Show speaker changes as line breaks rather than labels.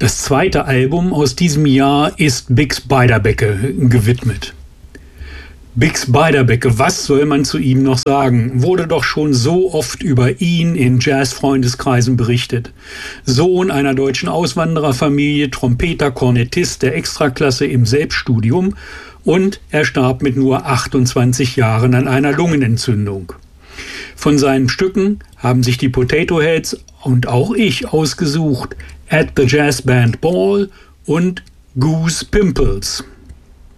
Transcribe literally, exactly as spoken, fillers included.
Das zweite Album aus diesem Jahr ist Bix Beiderbecke gewidmet. Bix Beiderbecke, was soll man zu ihm noch sagen? Wurde doch schon so oft über ihn in Jazz-Freundeskreisen berichtet. Sohn einer deutschen Auswandererfamilie, Trompeter, Kornettist der Extraklasse im Selbststudium, und er starb mit nur achtundzwanzig Jahren an einer Lungenentzündung. Von seinen Stücken haben sich die Potato Heads und auch ich ausgesucht At the Jazz Band Ball und Goose Pimples.